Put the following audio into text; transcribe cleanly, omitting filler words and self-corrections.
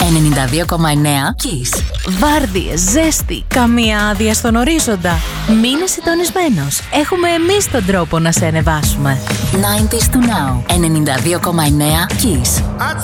Kiss. Βάρδιες, ζέστη, καμία άδεια στον ορίζοντα. Μείνε συντονισμένος. Έχουμε εμείς τον τρόπο να σε ανεβάσουμε. 90s to now. 92,9 Kiss.